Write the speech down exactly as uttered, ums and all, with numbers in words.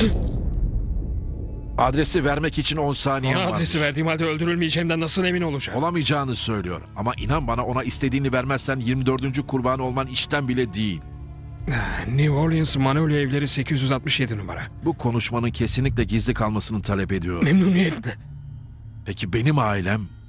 Adresi vermek için on saniyen Ona varmış. adresi verdiğim halde öldürülmeyeceğimden nasıl emin olacağım? Olamayacağını söylüyor. Ama inan bana, ona istediğini vermezsen yirmi dördüncü kurban olman işten bile değil. New Orleans Manolya Evleri sekiz yüz altmış yedi numara. Bu konuşmanın kesinlikle gizli kalmasını talep ediyorum. Memnuniyetle. Peki benim ailem?